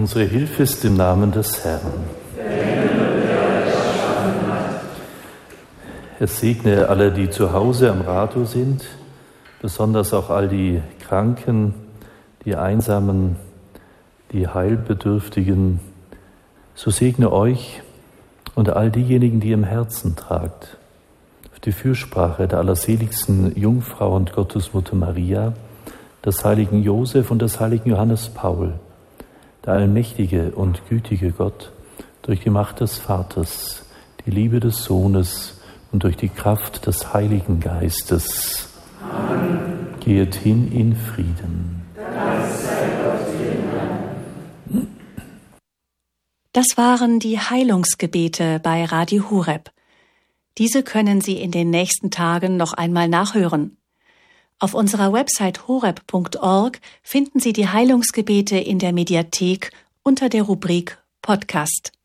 Unsere Hilfe ist im Namen des Herrn. Es segne alle, die zu Hause am Radio sind, besonders auch all die Kranken, die Einsamen, die Heilbedürftigen. So segne euch und all diejenigen, die im Herzen tragt, auf die Fürsprache der allerseligsten Jungfrau und Gottesmutter Maria, des heiligen Josef und des heiligen Johannes Paul, der allmächtige und gütige Gott, durch die Macht des Vaters, die Liebe des Sohnes und durch die Kraft des Heiligen Geistes. Amen. Geht hin in Frieden. Dank sei Gott. Das waren die Heilungsgebete bei Radio Horeb. Diese können Sie in den nächsten Tagen noch einmal nachhören. Auf unserer Website horeb.org finden Sie die Heilungsgebete in der Mediathek unter der Rubrik Podcast.